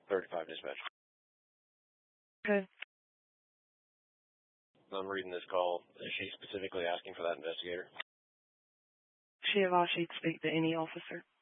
35 dispatch. Okay. I'm reading this call. Is she specifically asking for that investigator? She advised she'd speak to any officer.